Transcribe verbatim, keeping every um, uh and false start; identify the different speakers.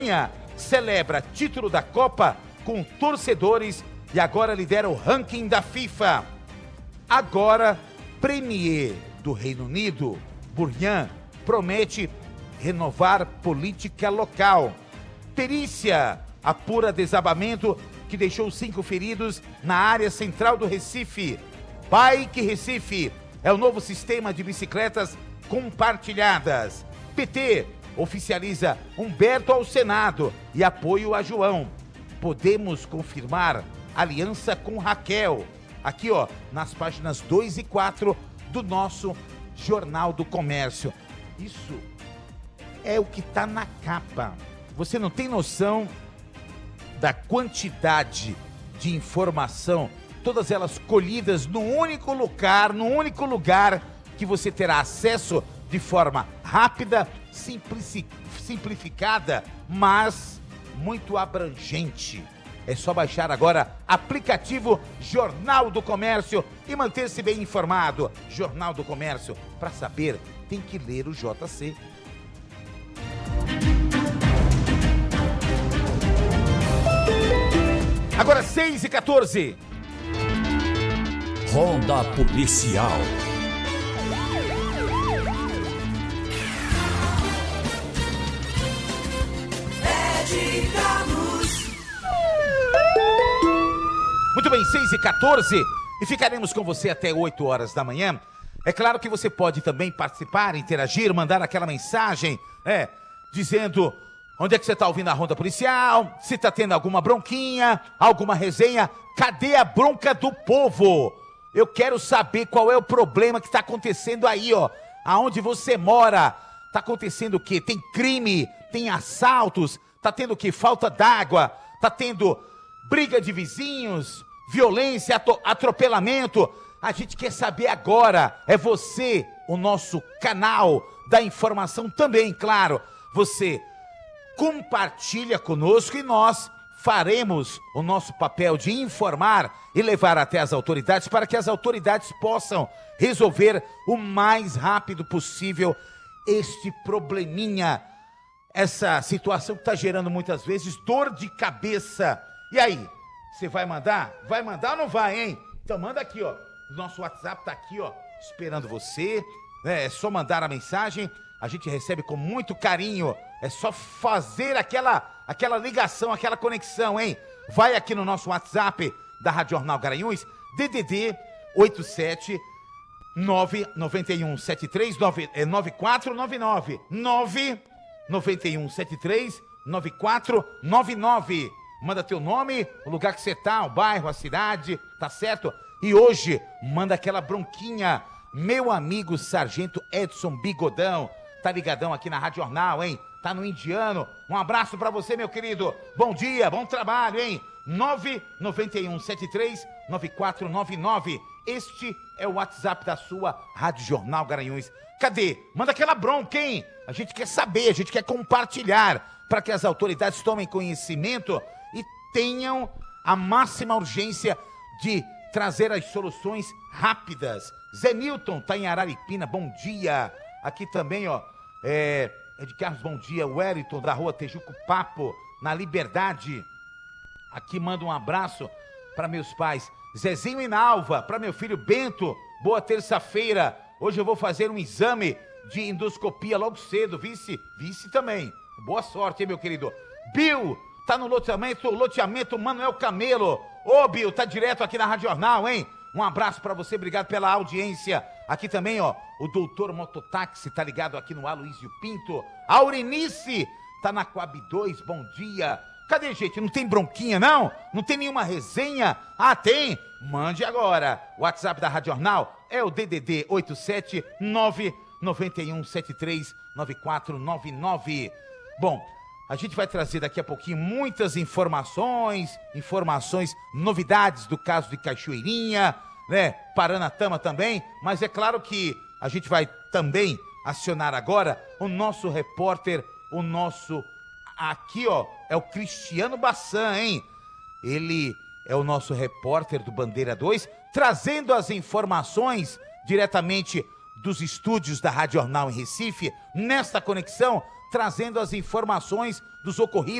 Speaker 1: Celebra título da Copa com torcedores e agora lidera o ranking da FIFA. Agora, Premier do Reino Unido, Burhan, promete renovar política local. Perícia apura desabamento que deixou cinco feridos na área central do Recife. Bike Recife é o novo sistema de bicicletas compartilhadas. P T oficializa Humberto ao Senado e apoio a João. Podemos confirmar aliança com Raquel. Aqui, ó, nas páginas dois e quatro do nosso Jornal do Comércio. Isso é o que está na capa. Você não tem noção da quantidade de informação, todas elas colhidas num único lugar, num único lugar que você terá acesso de forma rápida, simplici- simplificada, mas muito abrangente. É só baixar agora aplicativo Jornal do Comércio e manter-se bem informado. Jornal do Comércio, para saber, tem que ler o J C. Agora seis e quatorze.
Speaker 2: Ronda Policial.
Speaker 1: Muito bem, seis e quatorze e ficaremos com você até oito horas da manhã. É claro que você pode também participar, interagir, mandar aquela mensagem, é, dizendo onde é que você está ouvindo a Ronda Policial, se está tendo alguma bronquinha, alguma resenha. Cadê a bronca do povo? Eu quero saber qual é o problema que está acontecendo aí, ó, aonde você mora. Está acontecendo o quê? Tem crime, tem assaltos, está tendo o quê? Falta d'água, está tendo briga de vizinhos, violência, ato- atropelamento. A gente quer saber agora. É você, o nosso canal da informação também, claro. Você compartilha conosco e nós faremos o nosso papel de informar e levar até as autoridades para que as autoridades possam resolver o mais rápido possível este probleminha, essa situação que está gerando muitas vezes dor de cabeça. E aí, você vai mandar? Vai mandar ou não vai, hein? Então manda aqui, ó. Nosso WhatsApp tá aqui, ó, esperando você. É, é só mandar a mensagem. A gente recebe com muito carinho. É só fazer aquela, aquela ligação, aquela conexão, hein? Vai aqui no nosso WhatsApp da Rádio Jornal Garanhuns, D D D oito sete nove nove um sete três nove quatro nove nove nove nove um sete três nove quatro nove nove. Manda teu nome, o lugar que você tá, o bairro, a cidade, tá certo? E hoje, manda aquela bronquinha. Meu amigo Sargento Edson Bigodão, tá ligadão aqui na Rádio Jornal, hein? Tá no Indiano. Um abraço pra você, meu querido. Bom dia, bom trabalho, hein? nove nove um sete três nove quatro nove nove. Este é o WhatsApp da sua Rádio Jornal Garanhuns. Cadê? Manda aquela bronca, hein? A gente quer saber, a gente quer compartilhar para que as autoridades tomem conhecimento e tenham a máxima urgência de trazer as soluções rápidas. Zé Nilton tá em Araripina, bom dia. Aqui também, ó, é, é de Carlos, bom dia. O Wellington da rua Tejuco Papo, na Liberdade. Aqui manda um abraço para meus pais, Zezinho e Nalva, para meu filho Bento. Boa terça-feira. Hoje eu vou fazer um exame de endoscopia logo cedo. Vice, vice também. Boa sorte, hein, meu querido. Bill, tá no loteamento, loteamento Manuel Camelo. Ô, Bill, tá direto aqui na Rádio Jornal, hein? Um abraço pra você, obrigado pela audiência. Aqui também, ó, o doutor Mototáxi tá ligado aqui no Aloysio Pinto. Aurinice tá na Coab dois, bom dia. Cadê, gente? Não tem bronquinha, não? Não tem nenhuma resenha? Ah, tem? Mande agora. O WhatsApp da Rádio Jornal é o D D D oito sete nove nove um sete três nove quatro nove nove. Bom, a gente vai trazer daqui a pouquinho muitas informações, informações, novidades do caso de Cachoeirinha, né? Paranatama também, mas é claro que a gente vai também acionar agora o nosso repórter, o nosso, aqui ó, é o Cristiano Bassan, hein? Ele é o nosso repórter do Bandeira dois, trazendo as informações diretamente dos estúdios da Rádio Jornal em Recife, nesta conexão, trazendo as informações dos ocorridos